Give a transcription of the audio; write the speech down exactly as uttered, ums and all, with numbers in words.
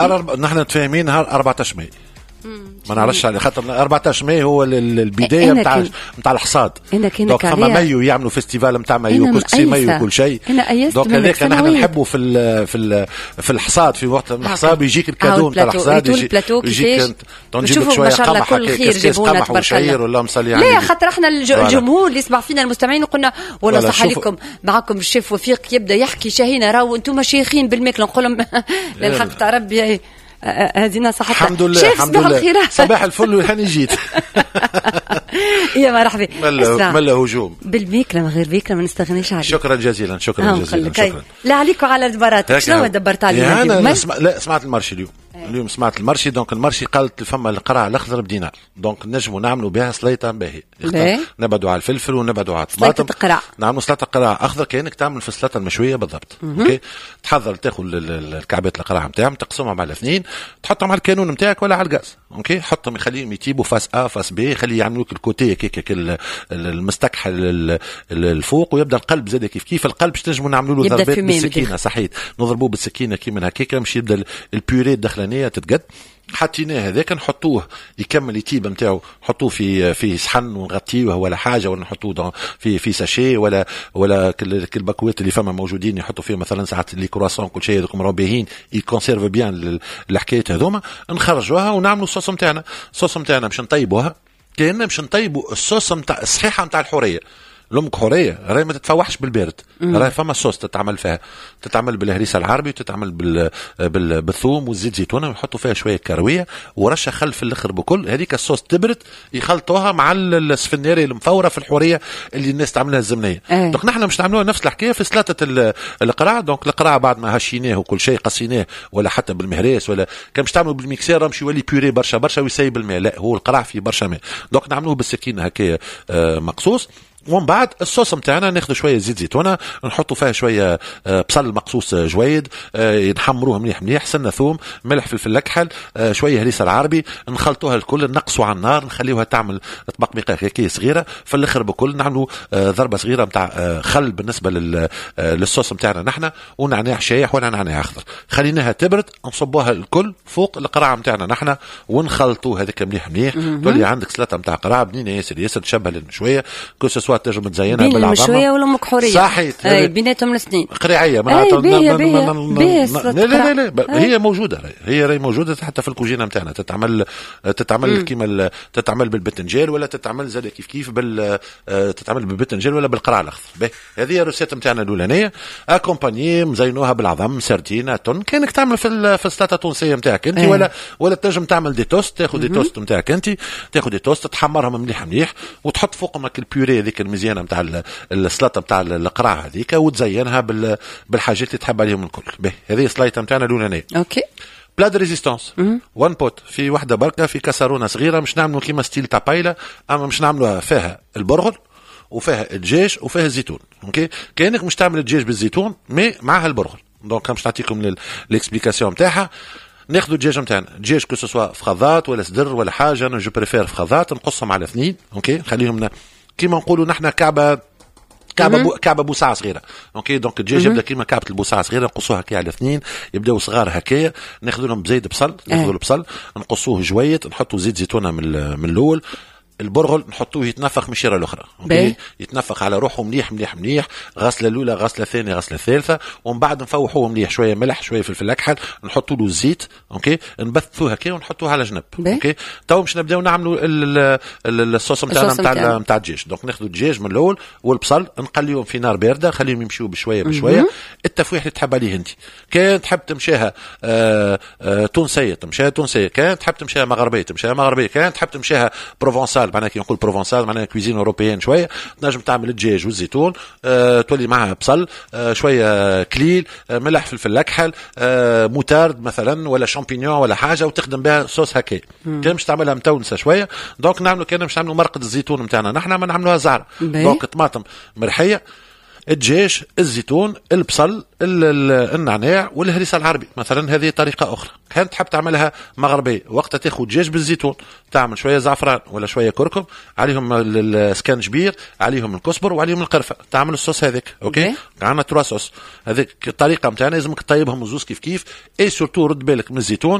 نحن متفاهمينها أربعتاشر ماي، ما نعرفش على خاطر أربعتاشر ماي هو البدايه نتاع نتاع الحصاد. دونك فما مايو يعملوا فيستيفال نتاع مايو كوكسي مايو كل شيء. دونك هذاك نحن نحبوا في ال في ال في الحصاد في وقت الحصاد يجيك الكادو نتاع الحصاد يجيك تنجيب لك شويه قمح كيس قمح وشعير ولا مصلي عليه. لا خاطر احنا الجمهور اللي يسمع فينا المستمعين وقلنا ولا صح عليكم معكم الشيف وفيق يبدا يحكي شاهينا راهو انتم شيخين بالماكله نقول لهم للحق تاع ربي هذه نصيحة. الحمد لله الحمد لله. صباح الفل وهاني جيت. يا مرحبا. ملا ملا هجوم بالميكلة من غير ميكلة ما نستغنيش عليه. شكرا جزيلا شكرا جزيلا شكرا. لا عليكم على الدبرات شنو دبرت علينا اليوم؟ أنا اسمع لا سمعت المارشي اليوم. اليوم سمعت المارشي دونك المارشي قالت الفما القرع الاخضر بدينار دونك نجموا نعملوا بها سليطه باهي نبعدوا على الفلفل ونبعدوا على الطماطم نعملوا سلطه قرع اخضر كانك تعمل في السلطه المشويه بالضبط. اوكي تحضر تاخذ الكعبات القرع نتاعهم تقسمهم على اثنين تحطهم على الكانون نتاعك ولا على الغاز. اوكي حطهم يخليهم يتيبوا فاس ا فاس بي خليه يعملوا لك الكوتي كيك المستكحل الفوق ويبدا القلب زاد كيف كيف القلب باش تنجموا نعملوا له ضربات بالسكينه صحيت نضربوه بالسكينه كيما هكاك باش يبدا البيوري الداخلانيه تتقد. حطيناه هذاك نحطوه يكمل التيب نتاعو نحطوه في في صحن ونغطيه ولا حاجه ولا نحطوه في في ساشي ولا ولا كل الباكوات اللي فما موجودين يحطوا فيه مثلا ساعات لي كرواسون كل شيء هذوك مربيين يكونسيرف بيان الحكايات هذوما نخرجوها ونعملوا الصوص نتاعنا. الصوص نتاعنا باش نطيبوها كأننا باش نطيبوا الصوص نتاع الصحيحه نتاع الحوريه. لأمك حورية راهي ما تتفوحش بالبارد راهي فما صوص تتعمل فيها تتعمل بالهريسة العربي وتتعمل بال... بال... بالثوم والزيت زيتونة ويحطوا فيها شوية كروية ورشة خل في الآخر بكل هذيك الصوص تبرد يخلطوها مع السفناري المفورة في الحورية اللي الناس تعملها الزمنية. أه. دونك نحن مش نعملوها نفس الحكاية في سلطة القرع. دونك القرع بعد ما هشيناه وكل شيء قصيناه ولا حتى بالمهراس ولا كان مش تعملوا بالميكسير مش يولي بيوري برشا برشا ويسيب الماء لا هو القرع فيه برشا ماء. دونك نعملوه بالسكينة هكايا مقصوص. ومن بعد الصوص نتاعنا ناخذ شويه زيت زيتونه نحطوا فيها شويه بصل مقصوص جويد نحمروه مليح مليح سنه ثوم ملح فلفل اكحل شويه هريسه العربي نخلطوها الكل نقصوا على النار نخليوها تعمل طبقبيقه هكايا صغيره في الاخر بكل نعملوا ضربه صغيره نتاع خل بالنسبه للصوص نتاعنا نحن ونعناع شايح ولا نعناع اخضر خليناها تبرد نصبوها الكل فوق القرعه نتاعنا نحن ونخلطوه هذاك مليح مليح تولي عندك سلطه نتاع قرعه بنينه ياسر ياسر تشبه للمشويه كوس تنجم تزينها بالعظمه المشويه ولا مكحوريه صحيت اي بيناتهم الاثنين قريعيه معناتها لا لا لا هي موجوده هي راهي موجوده حتى في الكوجينه نتاعنا تتعمل تتعمل كيما تتعمل بالبتنجال ولا تتعمل زاد كيف كيف بال تتعمل بالبتنجال ولا بالقرع الاخضر. هذه الروسيت نتاعنا الاولانيه اكومباني مزينوها بالعظم سردينه تون كانك تعمل في في السلطه التونسيه نتاعك انت ولا ولا تنجم تعمل دي توست تاخذ دي توست نتاعك انت تاخذ دي توست تحمرهم مليح مليح وتحط فوقهم البيوري هذيك المزيانه نتاع السلطه نتاع القرع هذيك وتزينها بالحاجات اللي تحب عليهم الكل. به هذه السلايطه نتاعنا الاولانيه. اوكي بلا دو ريزيستانس وان بوت في وحده بركه في كسرونه صغيره مش نعملوا كيما ستيل تابايلا اما مش نعملوها فيها البرغل وفيها الدجاج وفيها الزيتون. اوكي كانك مش تعمل الدجاج بالزيتون مي معها البرغل. دونك مش نعطيكم الاكسبليكاسيون نتاعها. ناخذ الدجاج نتاعنا دجاج كو سوا في خضات ولا صدر ولا حاجه انا جو بريفير في خضات نقصهم على اثنين. اوكي نخليهم كيما نقولوا نحن كعبه كعبه بو كعبه بوسعه صغيره. اوكي دونك الدجاج يبدا كيما كعبه البوسعه صغيره نقصوها هكا على اثنين يبداو صغار هكايا ناخذ لهم بزيد بصل ناخذ البصل نقصوه جويد نحطوا زيت زيتونه من من الاول البرغل نحطوه يتنفخ من الشيره الاخرى. اوكي يتنفخ على روحه مليح مليح مليح غسله الاولى غسله الثانيه غسله الثالثه ومن بعد نفوحوه مليح شويه ملح شويه فلفل اكحل نحطوا له الزيت. اوكي نبثوه هكا ونحطوه على جنب. اوكي تو باش نبداو نعملوا الصوص نتاعنا نتاع نتاع الدجاج. دونك ناخذوا الدجاج من الاول والبصل نقليهم في نار بارده نخليهم يمشيوا بشويه بشويه التفويح اللي تحب عليه انت. كان تحب تمشيها آآ آآ تونسيه تمشيها تونسيه كان تحب تمشيها مغربيه تمشيها مغربيه كان تحب تمشيها بروفونسال معناها كي نقول بروفونسال معناها كويزين اوروبيين شويه تنجم تعمل الدجاج والزيتون أه تولي معها بصل أه شويه كليل أه ملح فلفل اكحل أه موتارد مثلا ولا شامبينيون ولا حاجه وتخدم بها صوص هكا. كان مش تعملها متونسه شويه دونك نعملوا كان مش نعملوا مرقه الزيتون نتاعنا نحن ما نعملوها زهره. دونك طماطم مرحيه الدجاج، الزيتون، البصل، النعناع والهريسه العربي مثلا. هذه طريقه اخرى. كانت تحب تعملها مغربيه، وقتها تاخذ دجاج بالزيتون، تعمل شويه زعفران ولا شويه كركم، عليهم السكنجبير، عليهم الكزبر وعليهم القرفه، تعمل الصوص هذاك. اوكي عندنا تروا صوص. هذيك الطريقه نتاعنا، لازمك تطيبهم زوز كيف كيف. اي سورتو رد بالك من الزيتون